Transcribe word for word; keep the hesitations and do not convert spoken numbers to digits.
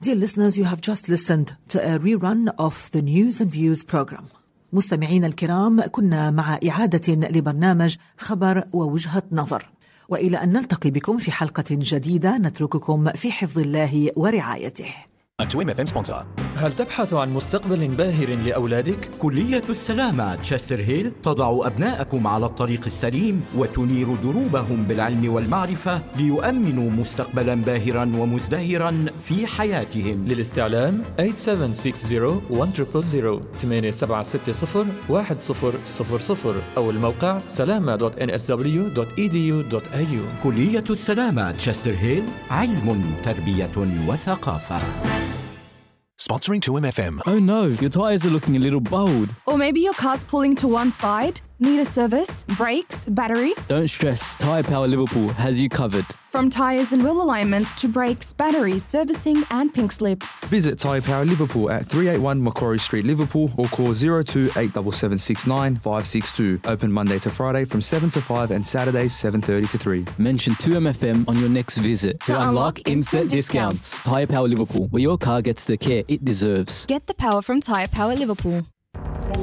Dear listeners, you have just listened to a rerun of the News and Views program. مستمعين الكرام، كنا مع إعادة لبرنامج خبر ووجهة نظر، وإلى أن نلتقي بكم في حلقة جديدة نترككم في حفظ الله ورعايته. هل تبحث عن مستقبل باهر لأولادك؟ كلية السلامة تشستر هيل تضع أبناءكم على الطريق السليم وتنير دروبهم بالعلم والمعرفة ليؤمنوا مستقبلا باهرا ومزدهرا في حياتهم. للاستعلام ثمانية سبعة ستة صفر واحد صفر صفر ثمانية سبعة ستة صفر واحد صفر صفر صفر أو الموقع سلامة دوت إن إس دبليو دوت إي دي يو دوت إيه يو. كلية السلامة تشستر هيل، علم، تربية وثقافة. Sponsoring two M F M. Oh no, your tyres are looking a little bald. Or maybe your car's pulling to one side. Need a service, brakes, battery? Don't stress, Tyre Power Liverpool has you covered. From tyres and wheel alignments to brakes, batteries, servicing and pink slips. Visit Tyre Power Liverpool at three eighty-one Macquarie Street, Liverpool, or call zero two eight seven seven six nine five six two. Open Monday to Friday from seven to five and Saturdays seven thirty to three. Mention two M F M on your next visit to, to unlock, unlock instant discounts. discounts. Tyre Power Liverpool, where your car gets the care it deserves. Get the power from Tyre Power Liverpool.